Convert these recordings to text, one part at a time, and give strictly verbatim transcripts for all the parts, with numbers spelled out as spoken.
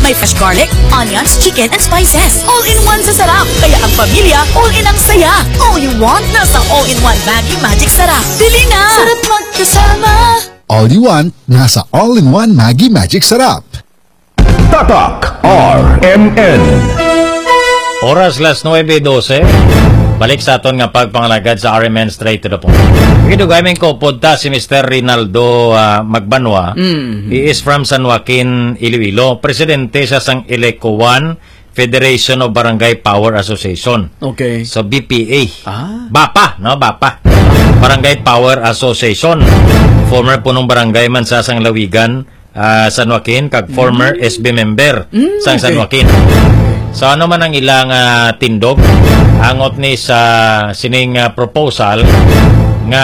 May fresh garlic, onions, chicken, and spices. All-in-one sa sarap. Kaya ang pamilya, all-in ang saya. All you want, nasa all-in-one Maggi Magic Sarap. Bili na! Sarap magkasama. All you want, nasa all-in-one Maggi Magic Sarap. Tatak R M N. Oras las nueve doce. Balik sa aton nga pagpangalagad sa R M N Straight to the Point. Kidugamin ko podta si Mister Rinaldo uh, Magbanwa. Mm. He is from San Joaquin, Iloilo. Presidente sa sang Ileco one Federation of Barangay Power Association. Okay. So B P A. Ah. BAPA, no? BAPA. Barangay Power Association. Former punong barangay man sa sang Lawigan, uh, San Joaquin, kag former mm. S B member mm, sa okay. San Joaquin. So ano man ang ilang uh, tindog angot ni sa sining uh, proposal nga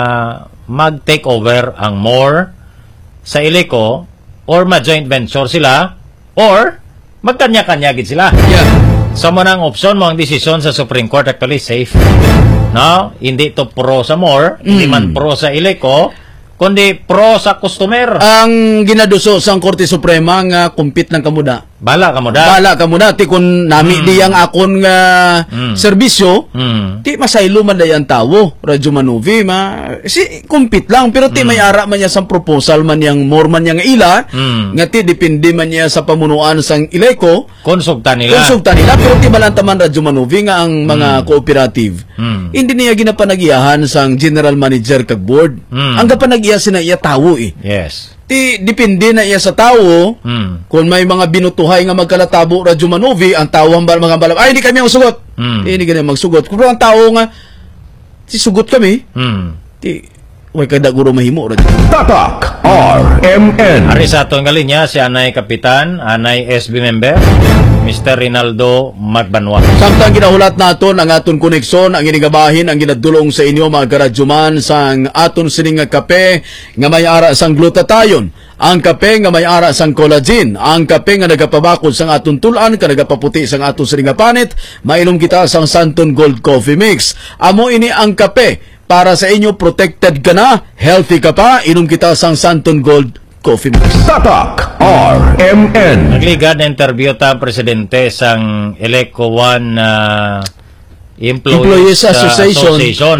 mag-take over ang M O R sa Ileco or ma-joint venture sila or magkanya-kanya gid sila. Yeah. So mo nang option mo ang desisyon sa Supreme Court actually safe. No, hindi to pro sa M O R, mm. hindi man pro sa Ileco, kundi pro sa customer. Ang ginaduso sa Korte Suprema nga compete ng kamuda. Bala ka mo da. Bala ka mo da. Ti kung nami mm. di ang akon nga mm. serbisyo, mm. ti masaylo man dayan tawo. Radyo Manuvi, ma, si, compete lang. Pero ti mm. may ara man niya sa proposal man yang more man yang ila, mm. nga ti depende man niya sa pamunuan sang Ileco. Konsulta nila. Konsulta nila. Pero ti balantaman Radyo Manuvi nga ang mga mm. cooperative. Mm. Hindi niya ginapanagiyahan sang general manager kag board. Mm. Ang gapanagiya sina iya tawo eh. Yes. Ti depende na iya sa tawo. Mm. Kung may mga binutuhay nga magkalatabo Radyo Manuvi, ang tawo ang mga balap, ay hindi kami magsugot. Mm. Ti hindi kami magsugot. Kung ang tawo nga si sugot kami. Mm. Ti way kada guro mahimo Radyo. Tatak R M N. Ari sa atong galinya si Anay Kapitan, Anay S B member, Mister Rinaldo Magbanwa. Samtang ginahulat naton ang aton koneksyon, ang inigabahin, ang ginadulong sa inyo mga karadyoman sang aton sining nga kape nga may ara sang glutathione, ang kape nga may ara sang collagen, ang kape nga nagapabakod sang aton tulan, ka nagapaputi sang aton sining nga panit, mainom kita sang Santon Gold Coffee Mix. Amo ini ang kape para sa inyo, protected ka na, healthy ka pa, inom kita sang Santon Gold Coffee Mix. Tatak R M N. Nagligad na interview ta presidente sang Ileco one uh, Employees, Employees Association, Association.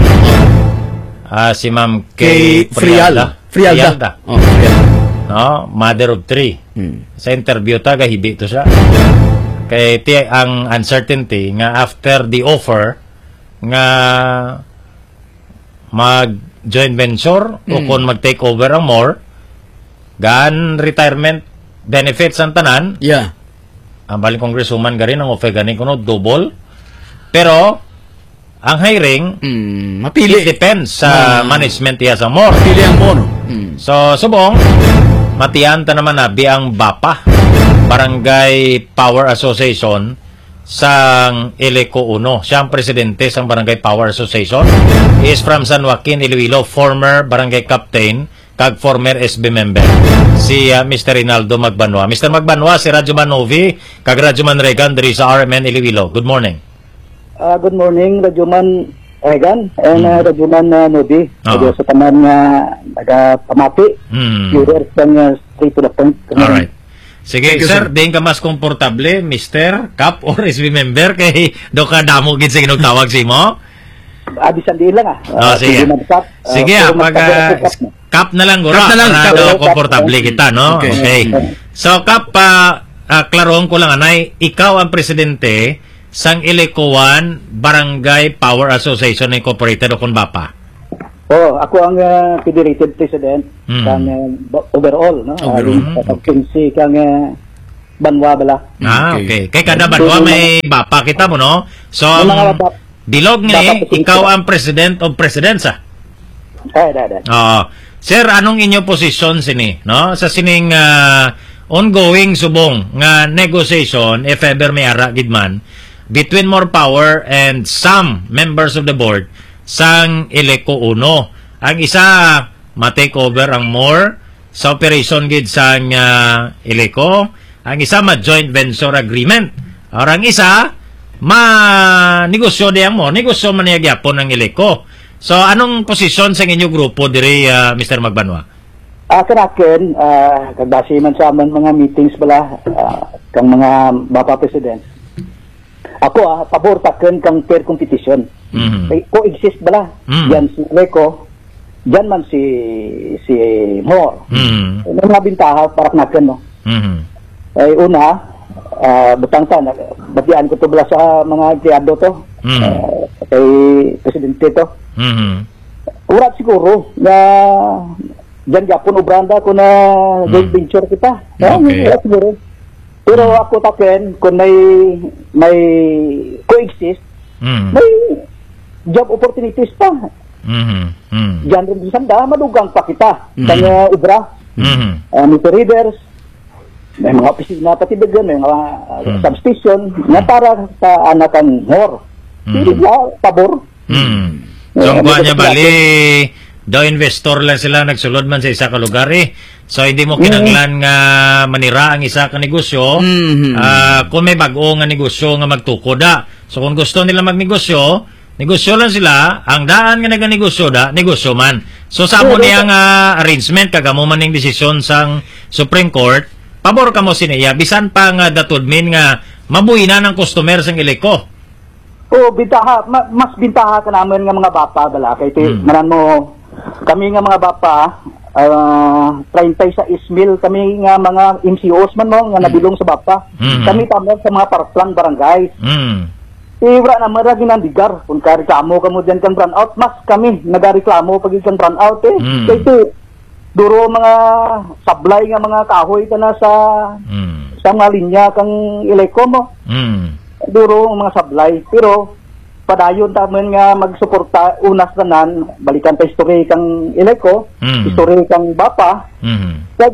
Uh, si Ma'am Kay Frialda. Frialda. Frialda. Oh, Frialda. No, mother of three. Hmm. Sa interview ta gahibi to siya. Kay ti ang uncertainty nga after the offer nga mag joint venture mm. o kung mag take over ang M O R gan retirement benefits ang tanan. Yeah. Ang bali congresswoman garin ang offer ganin kuno double. Pero ang hiring mm, mapili it depends sa uh, management iya sa M O R. Mapili ang M O R. Mm. So subong matiyan ta naman na biang BAPA, Barangay Power Association sang Ileco one. Siya ang presidente sang Barangay Power Association. He is from San Joaquin, Iloilo, former barangay captain, kag former S B member. Si uh, Mister Rinaldo Magbanwa. Mister Magbanwa, si Radyo Manovi, kag Radyo Manregan, diri sa R M N Iloilo. Good morning. Uh, good morning, Radyo Man Regan, and uh, Radyo Man uh, Novi. Oh. Radyo sa taman nga uh, nagapamati. Hmm. Viewers kang uh, straight to the point. Alright. Sige, you, sir, din ka mas komportable, Mister Cap or S B member, kay do ka damo gid sa ginugtawag si mo? Abisan di lang ah. Uh, oh, sige. Cap, uh, sige, ah, pag uh, Cap na lang, gura. Cap na lang, para do komportable kita, no? Okay. Okay. So, Cap, uh, uh, klaroon ko lang, anay, ikaw ang presidente sang Ileco one Barangay Power Association Incorporated o kung BAPA. Oh, ako ang uh, federated president mm. kang uh, overall, no? Overall. Uh, Kinsi kang uh, Banwa bala. Ah, okay. Kay kada Banwa may BAPA kita mo, no? So, um, bilog nga eh, ikaw ang president of presidents, ah? Ay, da, da. Uh, sir, anong inyo posisyon sini, no? Sa sining uh, ongoing subong nga negotiation, if ever may ara gidman, between more power and some members of the board sang Ileco one. Ang isa ma-take over ang M O R sa operation gid sang uh, Ileco. Ang isa ma-joint venture agreement. Or ang isa ma-negosyo di ang M O R. Negosyo man niya gyapon ang Ileco. So anong posisyon sa inyong grupo diri uh, Mister Magbanwa? Ah, kanaken, ah, kagbase man sa amon mga meetings bala, ah, kang mga Bapa President. Ako ah, pabor taken kang fair competition. Mhm. May coexist bala. Mm. Yan si Leco, yan man si si Moore. Mhm. Ano mga bintaha para naken no. Mhm. Ay una, ah, butang ta, batian ko to bala sa mga empleyado to. Mm. Ah, kay presidente to. Mhm. Urat siguro na dyan gapon obranda ko na joint venture kita. Ah, Okay. urat siguro. Pero ako taken kung may may coexist, Mhm. may job opportunities pa. Mhm. Mhm. Diyan rin sanda, madugang pa kita. Mm. Kanya ubra, Mhm. uh, meter readers, may mga opisina pati bagan, may mga uh, Mm. substation na para sa anakan more. Mm. Hindi na, pabor. Hmm. Eh, So, ang kuha ano niya ba sila? bali, daw investor lang sila nagsulod man sa isa ka lugar eh. So, hindi mo kinanglan nga manira ang isa ka negosyo. Mhm. Ah, kung may bago nga negosyo nga magtukod da. So, kung gusto nila magnegosyo, negosyo lang sila. Ang daan nga naganegosyo da, negosyo man. So, sa mo niya nga arrangement, kagamo man yung desisyon sang Supreme Court, pabor ka mo siniya, bisan pa nga datudmin nga mabuhi na ng customer sang iliko. O, bintaha, ma- mas bintaha ka namin nga mga bapa, bala. Kaya Mm. mm. manan mo, kami nga mga bapa, uh, thirty-six mil, kami nga mga M C Os man mo, nga nabilong sa bapa. Mm. Kami tamo sa mga parklang barangay. Hmm. Ibra na maragi ng digar. Kung kareklamo ka mo dyan kang brand out, mas kami nagareklamo pag kang brand out eh. Mm. Kaya ito, duro mga sablay nga mga kahoy ka na sa Hmm. sa mga linya kang ileko mo. Hmm. Duro ang mga sablay. Pero, padayon taman nga magsuporta unas tanan, balikan pa history kang ileko, Mm. history kang bapa, Hmm. kag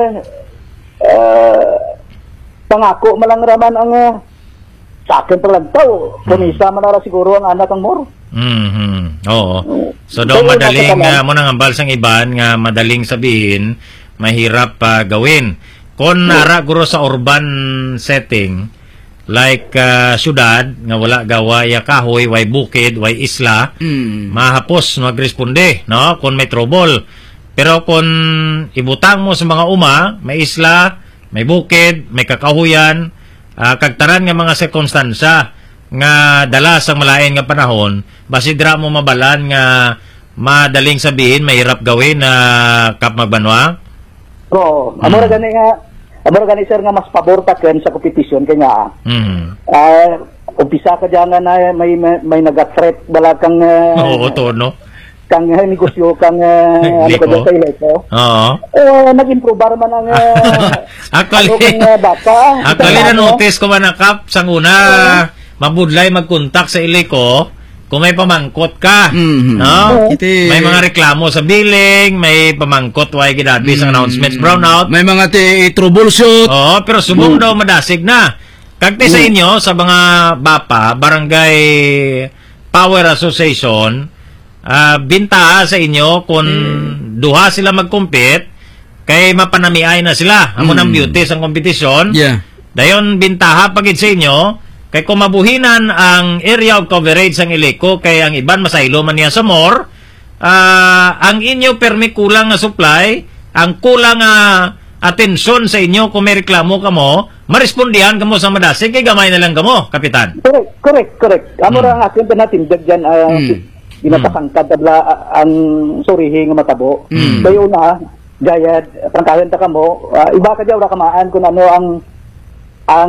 uh, pangako malang raman ang uh, sa akin pa lang tao. Kumisa manara siguro ang anak ang mor. Mhm. Oo. So daw Kaya madaling nakatalan. uh, mo nang ambal sang iban nga madaling sabihin, mahirap pa gawin. Kon nara guro sa urban setting like uh, syudad nga wala gawa ya kahoy, way bukid, way isla, Mm. mahapos no magresponde, no? Kung may trouble. Pero kung ibutang mo sa mga uma, may isla, may bukid, may kakahuyan, uh, kagtaran nga mga sirkunstansya nga dala sa malain nga panahon, basidra mo mabalan nga madaling sabihin, mahirap gawin na kap magbanwa. So, amora gani nga, amora gani sir nga mas pabor ta ken sa competition kay nga Mhm. ah umpisa ka diyan nga na may may, may naga-threat bala kang uh, Oo, to, no? kang uh, negosyo kang uh, ano ka Liko. dyan sa ileko. Oo. Eh, nag-improve man ang uh, Actually, ano kang uh, bata. Actually, Sa- na-notice ko man na Kap, sang una, mabudlay mag-contact sa iliko kung may pamangkot ka. Mhm. No? Iti- May mga reklamo sa billing, may pamangkot, way ginabi sa announcements, brownout. May mga ti troubleshoot. Oo, pero subong daw madasig na. Kagti sa inyo, sa mga BAPA, Barangay Power Association, ah, bintaha sa inyo kung duha sila mag-compete, kay mapanamiay na sila. Amo ng beauty sa kompetisyon. Yeah. Dayon bintaha pagid sa inyo kay kung mabuhinan ang area of coverage ang iliko kay ang iban masaylo man niya sa more, ah, ang inyo permi kulang nga supply, ang kulang nga atensyon sa inyo kung may reklamo kamo, marespondihan kamo sa madasig kay gamay na lang kamo, kapitan. Correct, correct, correct. Amo Mm. ra ang akin pa natin dyan uh, Mm. ginapasangkad tabla uh, ang surihi nga matabo. Mm. Kayo na gaya prangkahan ta kamo, uh, iba ka diya ura kamaan kung ano ang ang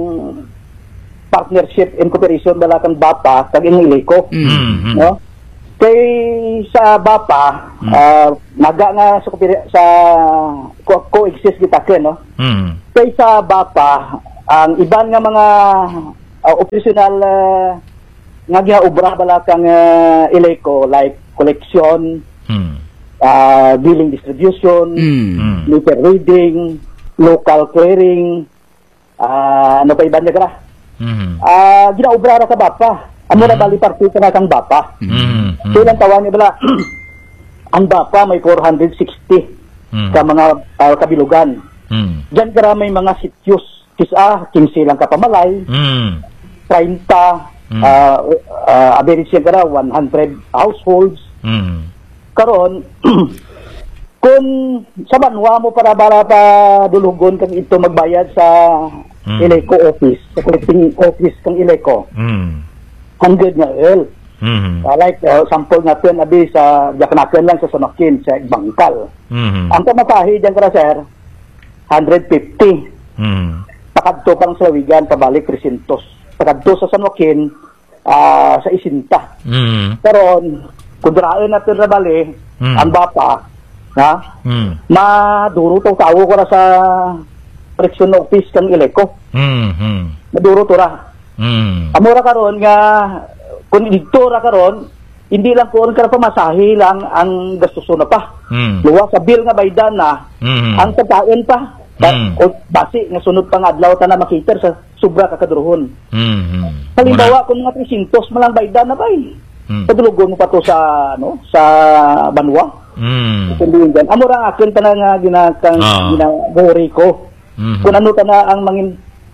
partnership and cooperation bala kang bapa kag iliko. Mhm. No? Kay sa bapa, ah, naga nga sa koopera- sa co- coexist kita ken no. Mhm. Kay sa bapa, ang iban nga mga uh, operational uh, nga gihaubra bala kang uh, iliko like collection, Mhm. uh, billing distribution, Mm. Mhm. meter reading, local clearing, ah ano pa iban niya gara? Mhm. Ah, ginaubra ra sa bapa. Amo na bali party ka na kang bapa. Mhm. So ilang tawa niya bala, ang bapa may four hundred sixty Mhm. ka mga ah, kabilugan. Mhm. Diyan kara may mga sityos, kisa, quince lang kapamalay, Mhm. thirty, Mm. ah uh, average yan kara one hundred households. Mhm. Karon, kung sa banwa mo para para pa dulugon kang ito magbayad sa Mm. Ileco office, sa collecting office kang Ileco. Mm. Hundred nga el. Mm. Uh, like uh, sample natin abi sa Jaknaken lang sa Sanokin sa Bangkal. Mm. Ang pamasahe diyan kara sir, one fifty. Mm. Pakadto pang sa Lawigan pabalik three hundred. Pakadto sa Sanokin uh, sa Isinta. Mm. Karon kudraan natin ra bali Mm. ang bapa na Mm. maduro to tawo ko ra sa correction office kang Ileco. Mm. Mm. Maduro to ra. Mm. Amora karon nga kung dito ra karon hindi lang kuon kara pamasahe lang ang gastuso na pa. Mm. Luwa sa bill nga baydan na Mm. ang pagkain pa. Mm. O basi nga sunod pa nga adlaw ta na makita sa sobra ka kadruhon. Mm. Halimbawa kung mga three hundred man lang baydan na bay. Mm. Padulugon mo pa to sa ano sa banwa. Mm. Kundi yan. Amora akin ta na nga ginakang Ah. ginagori ko. Mm. Kung ano ta na ang mangin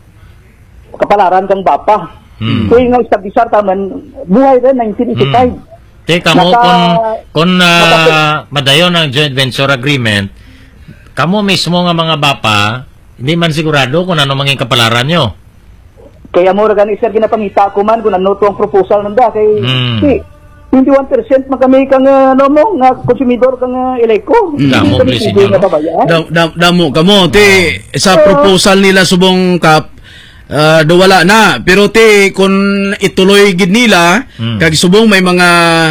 kapalaran kang bapa. Mm. Kung yung stabilisar taman, buhay rin, nineteen eighty-five. Te kamo Naka- kung kung uh, naka- madayon ang joint venture agreement, kamo mismo nga mga bapa, hindi man sigurado kung ano manging kapalaran nyo. Kaya mo rin sir, ginapangita ko man kung ano to ang proposal nanda. Kay, Mm. si, twenty-one percent man kami kang, uh, ano mo, nga konsumidor kang uh, Ileco. Mm. Damo, Hindi please, kami inyo, nga no? pabayaan. Dam, dam, damo kamo ti sa proposal nila subong kap uh, do wala na pero ti kung ituloy gid nila Mm. kag subong may mga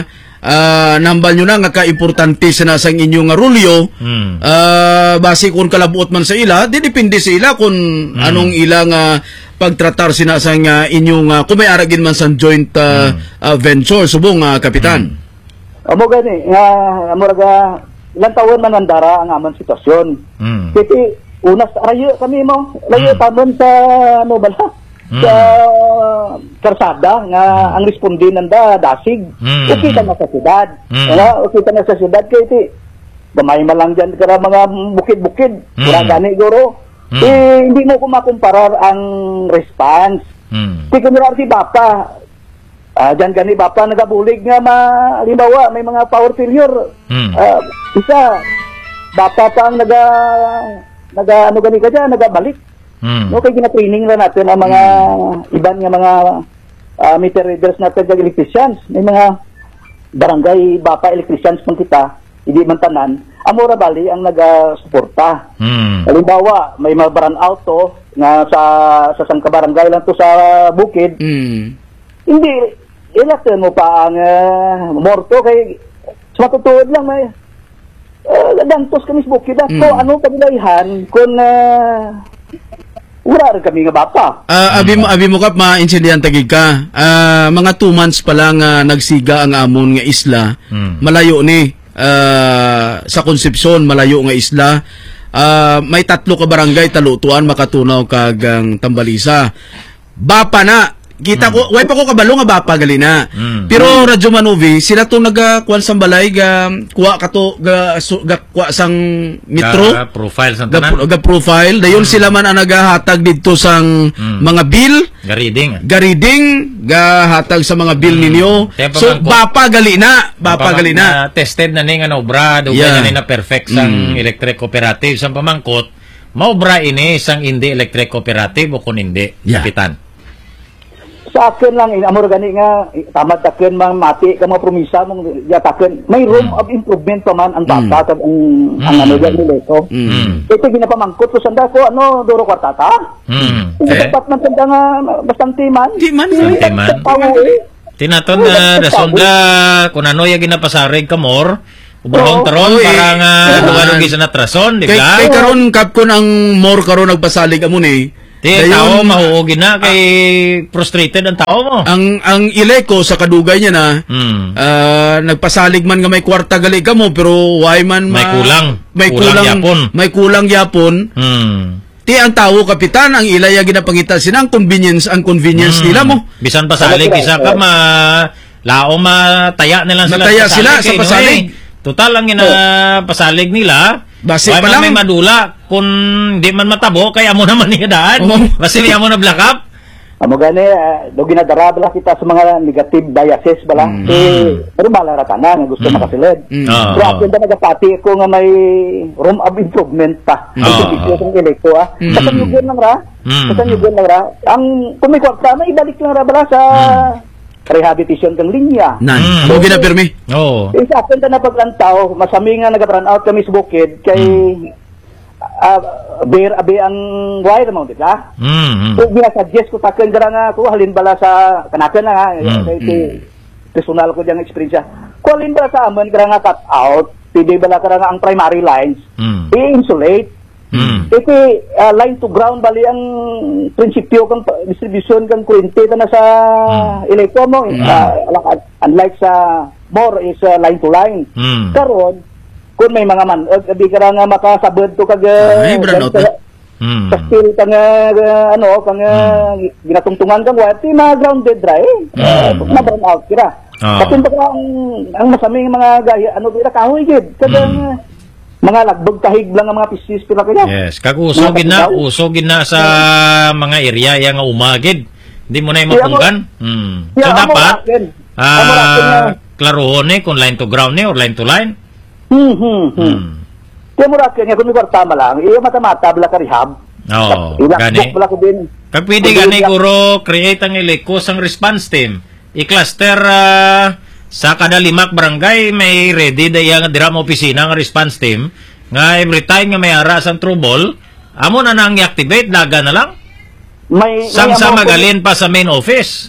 uh, nambal nyo na nga kaimportante sa nasang inyong nga rulyo Mm. uh, base kung kalabuot man sa ila di depende sa ila kung anong ilang uh, pagtratar sinasang uh, inyong uh, kung may aragin man sa joint uh, uh, venture subong uh, kapitan. Amo gani, nga, amo raga, ilang taon man nandara ang amon sitwasyon. Mm. Kasi, unas, rayo kami mo, rayo Mm. tamon sa, ano bala, Mm. sa karsada, nga ang respondi nanda, dasig. Mm. Okay ka na sa siyudad. Mm. Nga, okay ka na sa siyudad, kaya iti, gamay man lang dyan ka mga bukid-bukid, Mm. wala gani, guro. Mm. Eh, hindi mo kumakumparar ang response. Mm. Di kumirar si Bapa, ah dyan gani Bapa nagabulig nga ma, halimbawa may mga power failure. Mm. Ah, isa, Bapa pa ang naga, naga ano gani ka dyan, nagabalik. Mm. No, kaya gina-training na natin ang mga iban nga mga ah, meter readers natin kag electricians. May mga barangay Bapa electricians pang kita, hindi man tanan. Amora Bali ang naga-suporta. Mm. Halimbawa, may mga brand auto nga sa sa sangka barangay lang to sa bukid. Mm. Hindi, ilaktan mo pa ang uh, morto kay sa matutuod lang may uh, dantos kami sa bukid. Mm. So, anong kabilaihan kung uh, wala rin kami nga bata. Ah, abi mo abi mo kap maintindihan tagig ka. Ah, mga two months pa lang ah, nagsiga ang amon nga isla. Mm. Malayo ni ah, sa konsepsyon malayo nga isla. Ah, may tatlo ka barangay talutuan makatunaw kag ang Tambalisa. Bapa na kita ko way pa ko kabalo nga bapa gali na. Mm. Pero Radyo Manovi sila to naga kuan sang balay ga kuha kato ga, su, ga kuha sang metro. Ka- profile sa Ga, tanan. ga profile dayon sila man ang nagahatag didto sang Mm. mga bill Gariding. gariding gahatag sa mga bill ninyo. Kaya pa So man ko- bapa gali na, bapa gali na. Na tested na ning ano obra, do Yeah. yeah. na perfect sang electric cooperative sang pamangkot. Maobra ini sang hindi electric cooperative o kun hindi, Yeah. kapitan. Sa akin lang, inamor gani nga, tamad taken mang mati ka mga promisa mong yataken. May room of improvement pa man ang bata kag ang, ang ano dyan nila ito. Mm. Ito ginapamangkot ko sanda ko, ano, duro kwartata. Mm. Kung Eh, dapat man sanda nga, bastante man. Di man. Bastante man. Eh. tinaton na rason da kung ano yung ginapasarig ka more, ubrahong Oo. taron, Oo, eh. para nga Oo. dugalog isa na trason, di Kay, ba? kay karon kap ko ang more karon nagpasalig amo ni. Di, tao mahuugin na kay frustrated ang tao mo. ang ang Ileco sa kadugay niya na Mm. ah, nagpasalig man nga may kwarta gali ka mo pero why man ma- May kulang. may Kulang kulang, yapon. may kulang yapon. Hmm. Ti ang tawo kapitan ang ilaya ginapangita sinang convenience ang convenience Hmm. nila mo. Bisan pasalig isa ka ma lao mataya nila sila. Mataya sila sa kay pasalig. Noe. Total ang ina pasalig nila. Base Why pa man lang. may madula kung di man matabo kaya mo naman niya daan. Oo. Basta niya mo na black up. Amo gani, uh, do ginadara bala kita sa mga negative biases bala. Mm. Eh, normal ra tanan nga gusto Mm. makasilid. Mm. Oo. So, akin ba nagapati ko nga may room of improvement pa. Oo. Ang service ng elekto, ah. Mm. Kasanyugan lang ra. Mm. Kasanyugan lang ra. Ang kumikwarta, may ibalik lang ra bala sa rehabilitation kang linya. Nan. Mm. Mo ginapirmi. Oo. Eh, sa akin na napaglantaw, masami nga nag-run out kami sa bukid, kay uh, bear abi ang wire mo, di ba? Mm. So, ginasuggest ko taken dira nga ako, halin bala sa kanakan na nga, Mm. kay iti, personal ko diyang experience. Kung halin bala sa amin, kaya nga cut out, pwede bala kaya nga ang primary lines, Mm. i-insulate. Mm. Iti, uh, line to ground, bali ang prinsipyo kang pa- distribution kang kurente na sa Mm. elektro mo. Uh, unlike sa more is uh, line to line. Mm. Karon, kung may mga man, uh, di ka nga makasabod to kag Ay, brand out na. Mm. sa steel kang uh, ano kang uh, ginatungtungan kang wire ti ma grounded dry uh, Mm. ma burn out kira. Ah. Kasi baka ang, ang masaming mga gaya ano kira kahoy gid kadang mga lagbog kahig lang ang mga pisis pila kaya. Yes, kag uso gid na, uso gid na sa mga area yang nga umagid. Hindi mo na yung mapunggan. Mm. So Yeah, amo dapat raken. Amo raken nga. ah klaruhon ni kung line to ground ni or line to line. Hmm hmm. hmm. Mm. Kaya mo raken nga kung may kwarta ma lang, iya mata-mata bala ka rehab. Oo, Ilak gani. bala ko din. Kag pwede Kung gani ilak- guro create ang ilikos ang response team. I-cluster ah, sa kada limak barangay may ready daya nga dira mo opisina nga response team nga every time nga may ara sang trouble, amo na nang i-activate daga na lang. May Sang may sa amo ko- magalin pa sa main office.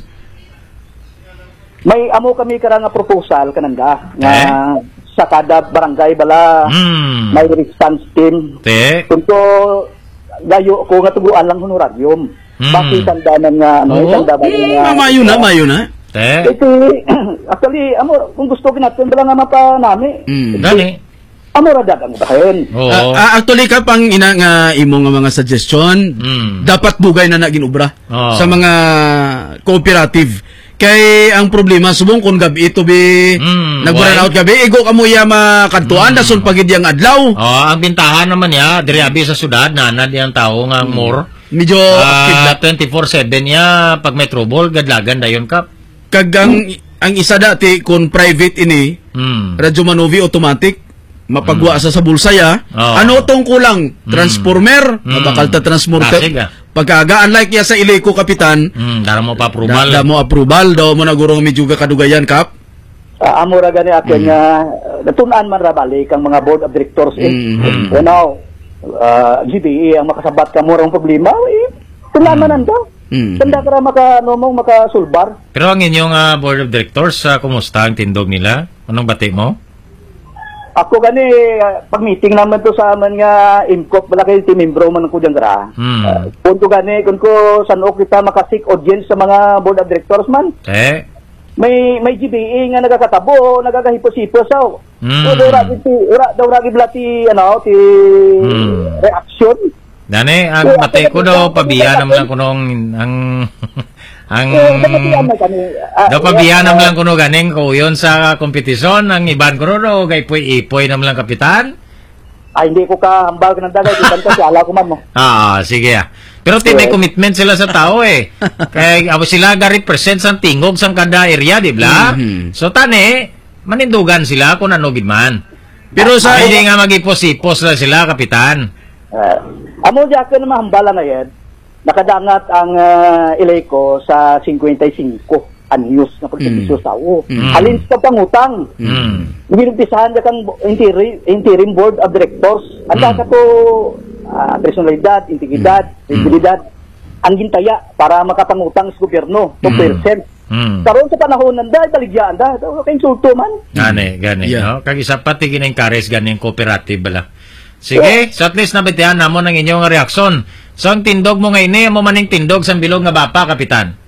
May amo kami kara nga proposal kananda nga Eh? sa kada barangay bala Hmm. may response team. Te. Kung to gayo ko nga tuguan lang honorarium. Hmm. Bakit tandanan nga ano, Oo. isang daban Mm, nga. mayo na, mayo na. Te. Ito, actually, amo, kung gusto ko natin, bala nga mapa nami. Mm. Gani. Amo ra dagang bahin. Oo. Ah, ah, actually ka pang ina nga imo nga mga suggestion, Mm. dapat bugay na na ginubra Oo. sa mga cooperative. Kay ang problema subong kung gabi ito bi Mm, nag-run why? out gabi igo kamo ya makantuan mm. dason pagid yang adlaw. Oh, ang bintahan naman niya, diri abi sa syudad nanad yang tao nga more. Medyo active na. Ah, twenty-four seven niya pag may trouble gadlagan dayon kap. Kag ang, ang isa dati kung private ini Hmm. Radyo Manovi automatic mapagwa sa sa bulsaya. Oo. Ano tong kulang? Transformer, Mm. mabakal ta transformer. Tasig, ah. Pagkaga unlike ya sa Ileco kapitan, Hmm, dara mo pa da, approval. da mo approval daw mo na gurong medyo kadugayan kap. Uh, amo ra gani akin nga uh, natunan man ra balik ang mga board of directors eh. Mm. You know, uh, G B E ang makasabat ka mo rong problema eh. Tulaman nanda. Mm. Tanda ka ra maka ano mo makasulbar. Pero ang inyong ah, board of directors, uh, kumusta ang tindog nila? Anong bati mo? Ako gani uh, pag meeting naman to sa aman nga imkop bala kay team membro man ko diyan ra. Hmm. Uh, kung ko gani kung ko sano kita makasik audience sa mga board of directors man. Te. May may G B E nga nagakatabo, nagagahipos-hipos so. Mm. So, daw ra gid ura daw ra gid ti ano ti Mm. reaction. Dani, ang bati ko daw, pabiya naman lang kunong ang... ang... Eh, kapatian na kami. Ah, daw pabiya ah, naman lang kuno ganing ko yun sa kompetisyon, ang iban ko ro, kay ipoy naman lang kapitan. Ay, hindi ko ka hambal ka ng dagay. Iban ka siya, ala ko man mo. Ah, sige ah. Pero ti may commitment sila sa tao eh. Kaya abo sila ga represent sa tingog sa kada area, di ba? Mhm. So tani, manindugan sila kung ano gid man. Pero sa Ah, hindi nga magipos-ipos na sila, kapitan. Uh, amo diya ka na mahambala na yan. Nakadangat ang uh, Ileco sa fifty-five anyos na pagkakisyo sa tao. Mm. Halin sa pangutang. Mm. Ginumpisahan ka kang interim, interim board of directors. Ang Mm. mm. ka to uh, personalidad, integridad, credibilidad, ang gintaya para makapangutang sa gobyerno, two percent. Mm. Karon sa panahon nanda, taligyan da, kay insulto man. Gani, gani, Yeah. no? Kag isa pa ti gina-encourage ganing cooperative bala. Sige, so at least nabitihan namo ng inyong reaksyon. So ang tindog mo ngayon, mo maning tindog sa bilog nga bapa, kapitan.